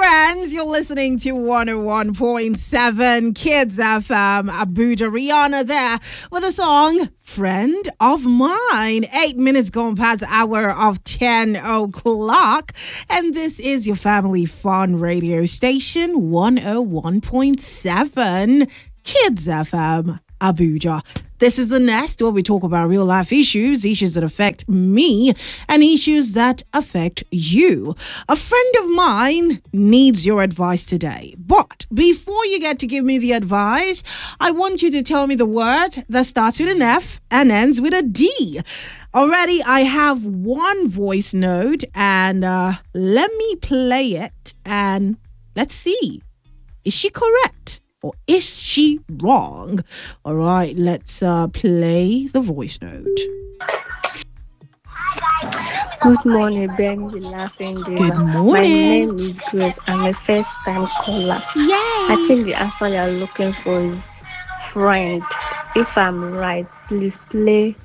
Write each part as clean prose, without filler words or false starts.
friends. You're listening to 101.7 Kids FM. Abuja Rihanna there with a song, Friend of Mine. 8 minutes gone past the hour of 10 o'clock. And this is your family fun radio station, 101.7 Kids FM, Abuja. This is the nest where we talk about real life issues that affect me and issues that affect you. A friend of mine needs your advice today. But before you get to give me the advice, I want you to tell me the word that starts with an F and ends with a D. Already, I have one voice note and let me play it and let's see. Is she correct? Or is she wrong? All right, let's play the voice note. Good morning, Ben. The laughing dealer. Good morning. My name is Grace. I'm a first-time caller. Yay! I think the answer you're looking for is friend. If I'm right, please play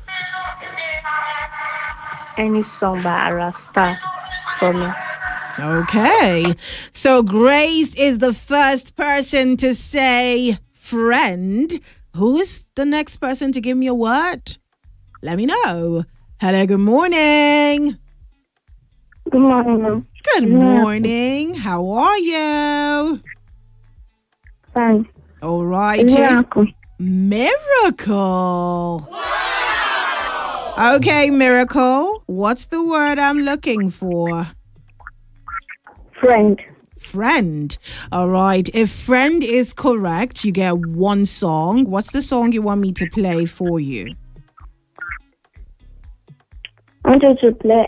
any song by Arasta for me. Okay, so Grace is the first person to say friend. Who is the next person to give me a word? Let me know. Hello, good morning. Good morning. Good morning. How are you? Fine. All right. Miracle. Miracle. Wow. Okay, Miracle. What's the word I'm looking for? Friend. Friend. All right. If friend is correct, you get one song. What's the song you want me to play for you? I wanted to play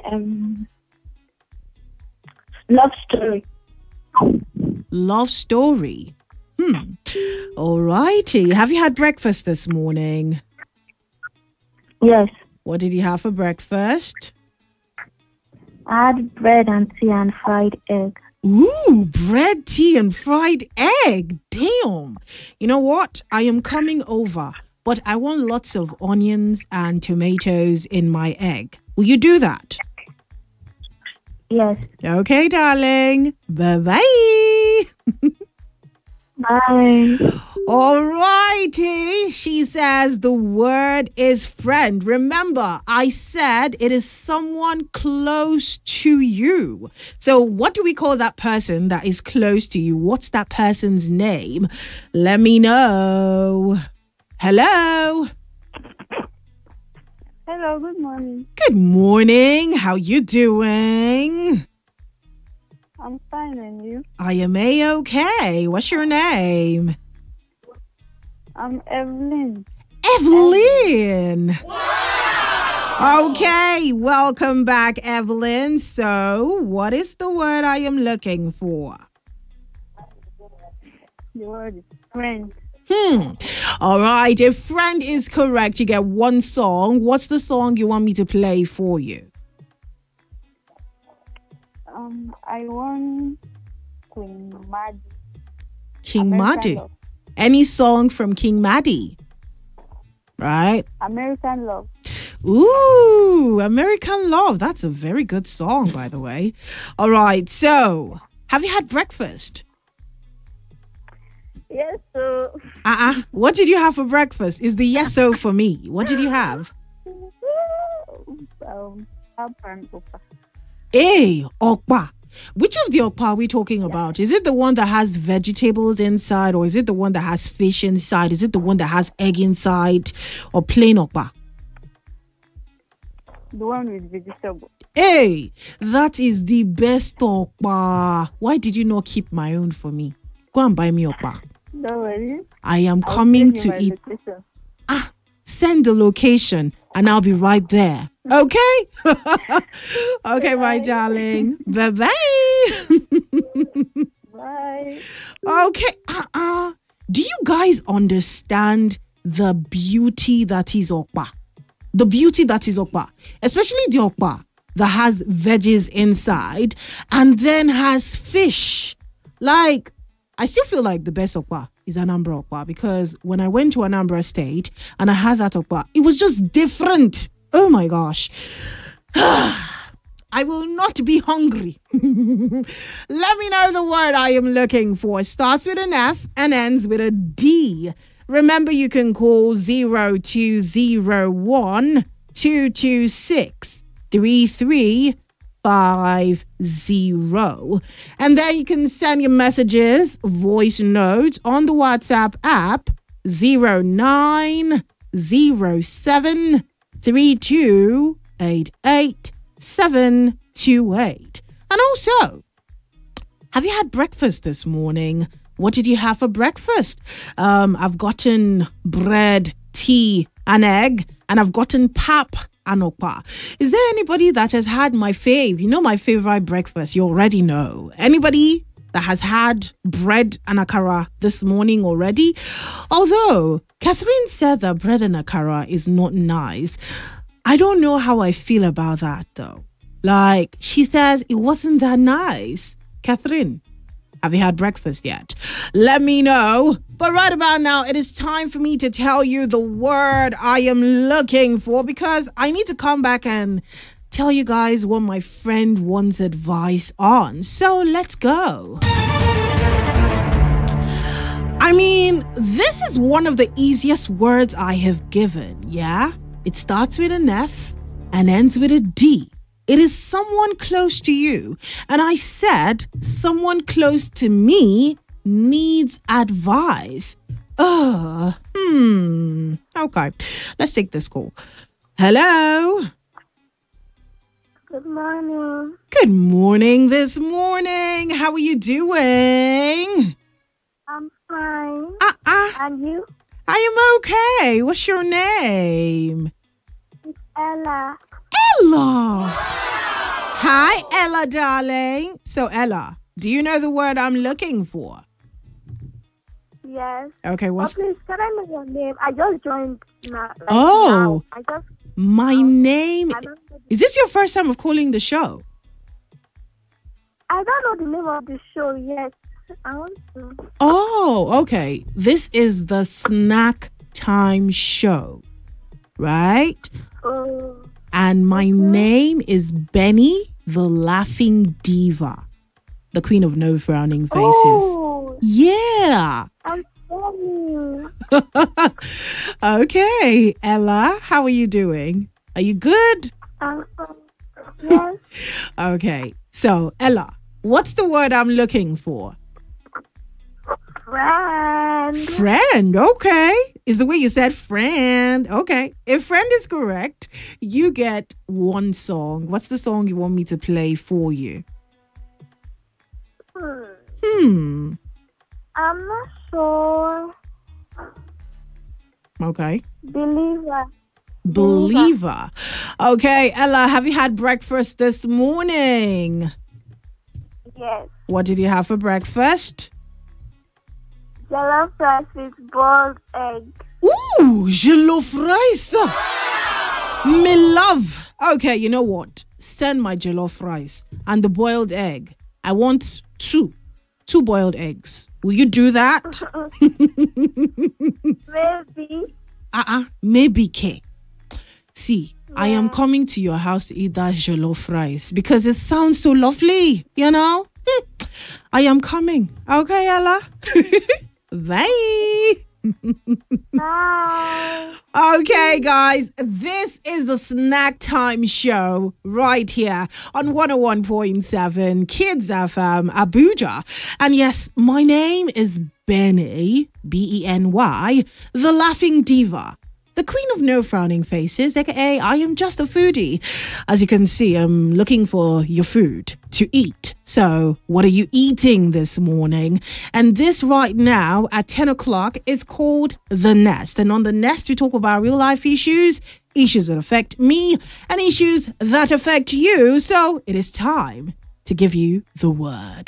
Love Story. Love Story. All righty. Have you had breakfast this morning? Yes. What did you have for breakfast? I had bread and tea and fried egg. Ooh, bread, tea, and fried egg. Damn. You know what? I am coming over, but I want lots of onions and tomatoes in my egg. Will you do that? Yes. Okay, darling. Bye-bye. Bye. All righty. She says the word is friend. Remember, I said it is someone close to you. So what do we call that person that is close to you? What's that person's name? Let me know. Hello. Hello, good morning. Good morning. How you doing? I'm fine, and you? I am A-okay. What's your name? I'm Evelyn. Evelyn. Wow. Okay, welcome back, Evelyn. So, what is the word I am looking for? The word is friend. All right, if friend is correct, you get one song. What's the song you want me to play for you? I want Queen Maddie. King American Maddie. Love. Any song from King Maddie? Right? American Love. Ooh, American Love. That's a very good song, by the way. All right, so have you had breakfast? Yes, so. What did you have for breakfast? Is the yes so for me? What did you have? Hey, okpa. Which of the okpa are we talking about? Is it the one that has vegetables inside, or is it the one that has fish inside? Is it the one that has egg inside, or plain okpa? The one with vegetables. Hey, that is the best okpa. Why did you not keep my own for me? Go and buy me okpa. Don't worry. I am coming to eat. Location. Send the location and I'll be right there. Okay? Okay, my darling. Bye-bye. Bye. Okay. Do you guys understand the beauty that is okpa? The beauty that is okpa. Especially the okpa that has veggies inside and then has fish. Like, I still feel like the best okpa is Anambra okpa, because when I went to Anambra State and I had that okpa, it was just different. Oh my gosh. I will not be hungry. Let me know the word I am looking for. It starts with an F and ends with a D. Remember, you can call 0201 226 3350. And then you can send your messages, voice notes on the WhatsApp app 0907 3288 728. And also, have you had breakfast this morning? What did you have for breakfast? I've gotten bread, tea, and egg, and I've gotten pap and okpa. Is there anybody that has had my fave? You know my favorite breakfast. You already know. Anybody that has had bread and akara this morning already? Although Catherine said that bread and akara is not nice. I don't know how I feel about that though. Like, she says it wasn't that nice. Catherine, have you had breakfast yet? Let me know. But right about now, it is time for me to tell you the word I am looking for, because I need to come back and tell you guys what my friend wants advice on. So let's go. I mean, this is one of the easiest words I have given, yeah? It starts with an F and ends with a D. It is someone close to you. And I said someone close to me needs advice. Okay. Let's take this call. Hello? Good morning. Good morning this morning. How are you doing? I'm fine. And you? I am okay. What's your name? It's Ella. Ella. Hi, Ella, darling. So, Ella, do you know the word I'm looking for? Yes. Okay, what's... please, can I know your name? I just joined now. Oh. Now. My name... I don't know Is this your first time of calling the show? I don't know the name of the show yet. I want to. Oh, okay. This is the Snack Time Show, right? Oh. And my name is Benny, the Laughing Diva, the queen of no frowning faces. Oh. Yeah. I'm sorry. Okay, Ella, how are you doing? Are you good? I'm sorry. Yes. Okay, so Ella, what's the word I'm looking for? Friend. Friend, okay. Is the way you said friend. Okay. If friend is correct, you get one song. What's the song you want me to play for you? I'm not sure. Okay. Believer. Okay, Ella, have you had breakfast this morning? Yes. What did you have for Jollof rice with boiled egg. Ooh, jollof rice. Me love. Okay, you know what? Send my jollof rice and the boiled egg. I want two boiled eggs. Will you do that? Maybe. Maybe K. See, yeah. I am coming to your house to eat that jollof rice because it sounds so lovely, you know? I am coming. Okay, Ella? Bye. Bye. Okay, guys, this is the Snack Time Show right here on 101.7 Kids FM Abuja. And yes, my name is Benny, Beny, the Laughing Diva, the queen of no frowning faces, aka I am just a foodie. As you can see, I'm looking for your food to eat. So what are you eating this morning? And this right now at 10 o'clock is called The Nest. And on The Nest, we talk about real life issues that affect me, and issues that affect you. So it is time to give you the word.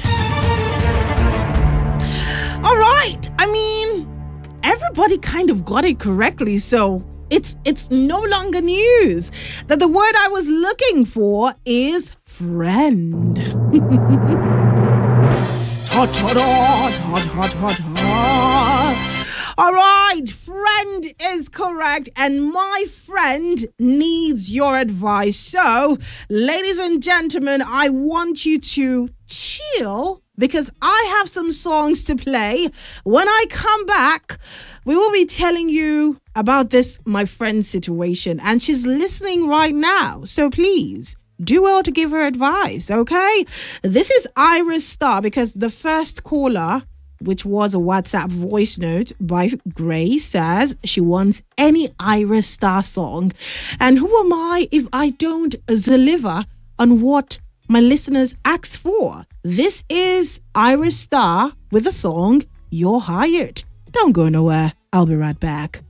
All right. I mean, everybody kind of got it correctly. So it's no longer news that the word I was looking for is friend. Ta-ta-da, ta-ta-ta-ta. All right, friend is correct, and my friend needs your advice. So, ladies and gentlemen, I want you to chill because I have some songs to play. When I come back, we will be telling you about this, my friend's situation, and she's listening right now. So please do well to give her advice, okay? This is Iris Star because the first caller, which was a WhatsApp voice note by Grace, says she wants any Iris Star song. And who am I if I don't deliver on what my listeners ask for? This is Iris Star with the song You're Hired. Don't go nowhere. I'll be right back.